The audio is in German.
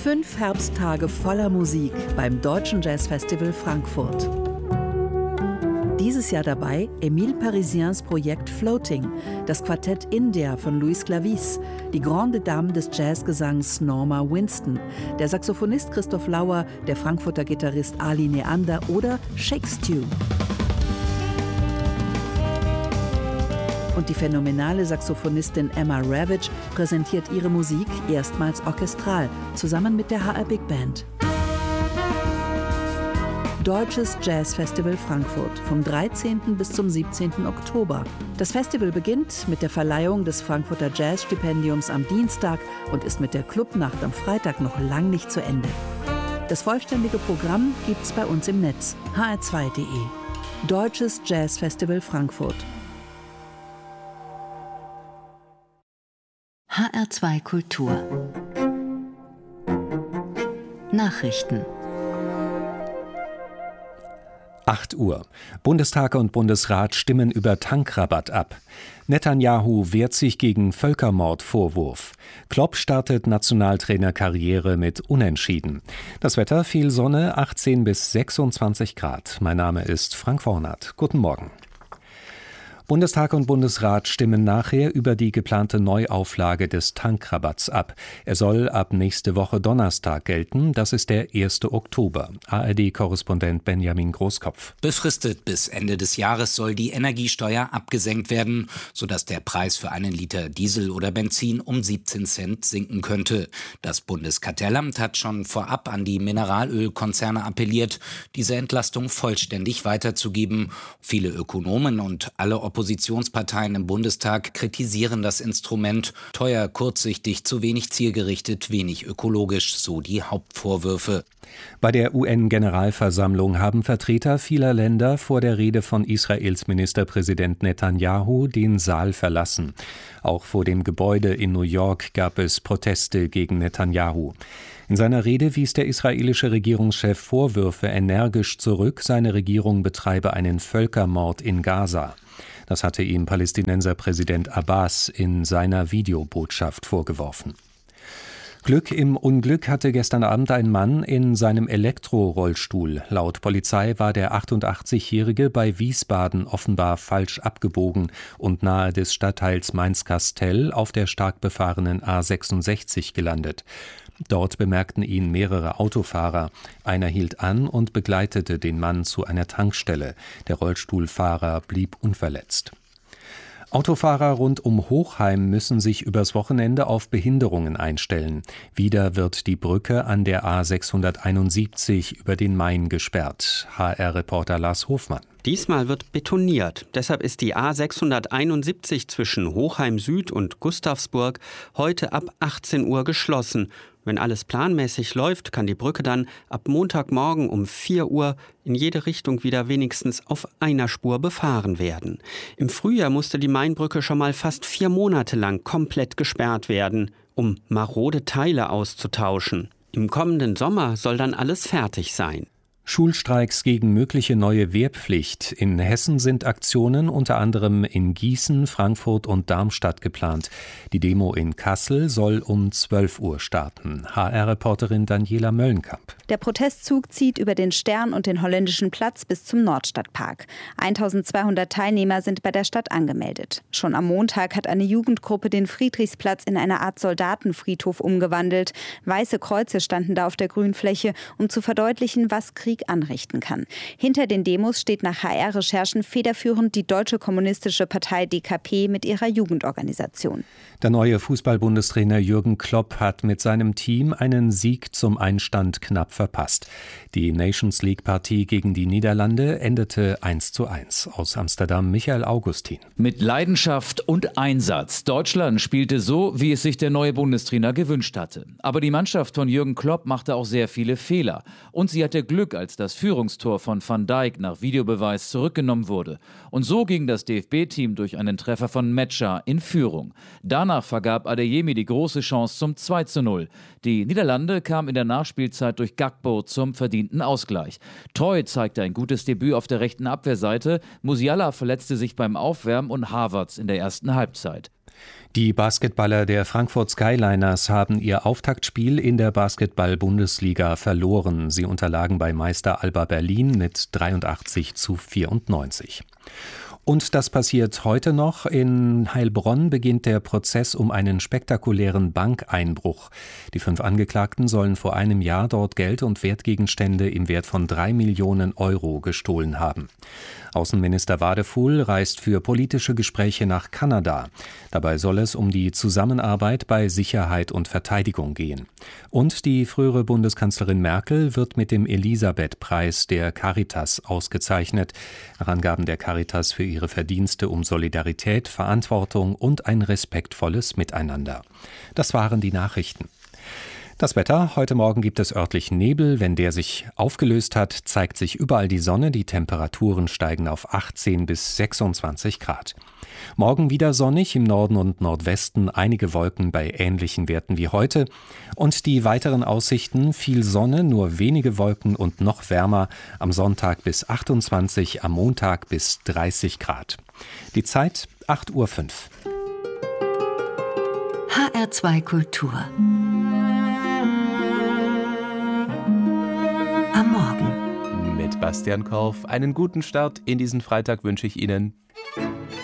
5 Herbsttage voller Musik beim Deutschen Jazzfestival Frankfurt. Dieses Jahr dabei Émile Parisiens Projekt Floating, das Quartett India von Louis Clavis, die Grande Dame des Jazzgesangs Norma Winston, der Saxophonist Christoph Lauer, der Frankfurter Gitarrist Ali Neander oder Shake Stew. Und die phänomenale Saxophonistin Emma Ravage präsentiert ihre Musik erstmals orchestral, zusammen mit der HR Big Band. Deutsches Jazzfestival Frankfurt vom 13. bis zum 17. Oktober. Das Festival beginnt mit der Verleihung des Frankfurter Jazzstipendiums am Dienstag und ist mit der Clubnacht am Freitag noch lang nicht zu Ende. Das vollständige Programm gibt's bei uns im Netz, hr2.de. Deutsches Jazzfestival Frankfurt. HR2 Kultur. Nachrichten. 8 Uhr. Bundestag und Bundesrat stimmen über Tankrabatt ab. Netanyahu wehrt sich gegen Völkermordvorwurf. Klopp startet Nationaltrainerkarriere mit Unentschieden. Das Wetter: viel Sonne, 18 bis 26 Grad. Mein Name ist Frank Vornat. Guten Morgen. Bundestag und Bundesrat stimmen nachher über die geplante Neuauflage des Tankrabatts ab. Er soll ab nächste Woche Donnerstag gelten. Das ist der 1. Oktober. ARD-Korrespondent Benjamin Großkopf. Befristet bis Ende des Jahres soll die Energiesteuer abgesenkt werden, sodass der Preis für einen Liter Diesel oder Benzin um 17 Cent sinken könnte. Das Bundeskartellamt hat schon vorab an die Mineralölkonzerne appelliert, diese Entlastung vollständig weiterzugeben. Viele Ökonomen und alle Oppositionsparteien im Bundestag kritisieren das Instrument. Teuer, kurzsichtig, zu wenig zielgerichtet, wenig ökologisch, so die Hauptvorwürfe. Bei der UN-Generalversammlung haben Vertreter vieler Länder vor der Rede von Israels Ministerpräsident Netanyahu den Saal verlassen. Auch vor dem Gebäude in New York gab es Proteste gegen Netanyahu. In seiner Rede wies der israelische Regierungschef Vorwürfe energisch zurück, seine Regierung betreibe einen Völkermord in Gaza. Das hatte ihm Palästinenserpräsident Abbas in seiner Videobotschaft vorgeworfen. Glück im Unglück hatte gestern Abend ein Mann in seinem Elektrorollstuhl. Laut Polizei war der 88-Jährige bei Wiesbaden offenbar falsch abgebogen und nahe des Stadtteils Mainz-Kastel auf der stark befahrenen A66 gelandet. Dort bemerkten ihn mehrere Autofahrer. Einer hielt an und begleitete den Mann zu einer Tankstelle. Der Rollstuhlfahrer blieb unverletzt. Autofahrer rund um Hochheim müssen sich übers Wochenende auf Behinderungen einstellen. Wieder wird die Brücke an der A671 über den Main gesperrt. HR-Reporter Lars Hofmann. Diesmal wird betoniert. Deshalb ist die A671 zwischen Hochheim Süd und Gustavsburg heute ab 18 Uhr geschlossen. Wenn alles planmäßig läuft, kann die Brücke dann ab Montagmorgen um 4 Uhr in jede Richtung wieder wenigstens auf einer Spur befahren werden. Im Frühjahr musste die Mainbrücke schon mal fast 4 Monate lang komplett gesperrt werden, um marode Teile auszutauschen. Im kommenden Sommer soll dann alles fertig sein. Schulstreiks gegen mögliche neue Wehrpflicht. In Hessen sind Aktionen unter anderem in Gießen, Frankfurt und Darmstadt geplant. Die Demo in Kassel soll um 12 Uhr starten. HR-Reporterin Daniela Möllenkamp. Der Protestzug zieht über den Stern und den Holländischen Platz bis zum Nordstadtpark. 1200 Teilnehmer sind bei der Stadt angemeldet. Schon am Montag hat eine Jugendgruppe den Friedrichsplatz in eine Art Soldatenfriedhof umgewandelt. Weiße Kreuze standen da auf der Grünfläche, um zu verdeutlichen, was Krieg anrichten kann. Hinter den Demos steht nach HR-Recherchen federführend die Deutsche Kommunistische Partei DKP mit ihrer Jugendorganisation. Der neue Fußball-Bundestrainer Jürgen Klopp hat mit seinem Team einen Sieg zum Einstand knapp verpasst. Die Nations League-Partie gegen die Niederlande endete 1:1. Aus Amsterdam Michael Augustin. Mit Leidenschaft und Einsatz. Deutschland spielte so, wie es sich der neue Bundestrainer gewünscht hatte. Aber die Mannschaft von Jürgen Klopp machte auch sehr viele Fehler. Und sie hatte Glück, als das Führungstor von Van Dijk nach Videobeweis zurückgenommen wurde. Und so ging das DFB-Team durch einen Treffer von Metscher in Führung. Danach vergab Adeyemi die große Chance zum 2:0. Die Niederlande kamen in der Nachspielzeit durch Gakpo zum verdienten Ausgleich. Troy zeigte ein gutes Debüt auf der rechten Abwehrseite. Musiala verletzte sich beim Aufwärmen und Havertz in der ersten Halbzeit. Die Basketballer der Frankfurt Skyliners haben ihr Auftaktspiel in der Basketball-Bundesliga verloren. Sie unterlagen bei Meister Alba Berlin mit 83:94. Und das passiert heute noch. In Heilbronn beginnt der Prozess um einen spektakulären Bankeinbruch. Die 5 Angeklagten sollen vor einem Jahr dort Geld und Wertgegenstände im Wert von 3 Millionen Euro gestohlen haben. Außenminister Wadefuhl reist für politische Gespräche nach Kanada. Dabei soll es um die Zusammenarbeit bei Sicherheit und Verteidigung gehen. Und die frühere Bundeskanzlerin Merkel wird mit dem Elisabeth-Preis der Caritas ausgezeichnet. Nach Angaben der Caritas für ihre Verdienste um Solidarität, Verantwortung und ein respektvolles Miteinander. Das waren die Nachrichten. Das Wetter: Heute Morgen gibt es örtlich Nebel. Wenn der sich aufgelöst hat, zeigt sich überall die Sonne. Die Temperaturen steigen auf 18 bis 26 Grad. Morgen wieder sonnig, im Norden und Nordwesten einige Wolken bei ähnlichen Werten wie heute. Und die weiteren Aussichten: viel Sonne, nur wenige Wolken und noch wärmer. Am Sonntag bis 28, am Montag bis 30 Grad. Die Zeit 8:05 Uhr. HR2 Kultur. Am Morgen. Mit Bastian Korf einen guten Start in diesen Freitag wünsche ich Ihnen.